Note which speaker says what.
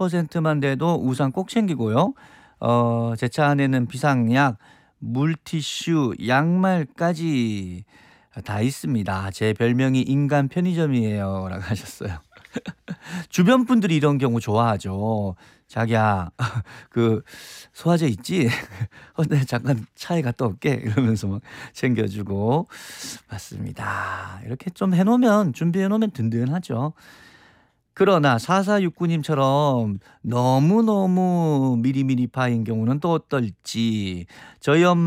Speaker 1: 50%만 돼도 우산 꼭 챙기고요. 제 차 안에는 비상약, 물티슈, 양말까지 다 있습니다. 제 별명이 인간 편의점이에요. 라고 하셨어요. 주변 분들이 이런 경우 좋아하죠. 자기야, 그 소화제 있지? 내가 잠깐 차에 갔다 올게. 이러면서 막 챙겨주고. 맞습니다. 이렇게 좀 해놓으면, 준비해놓으면 든든하죠. 그러나 4469님처럼 너무너무 미리미리 파인 경우는 또 어떨지. 저희 엄마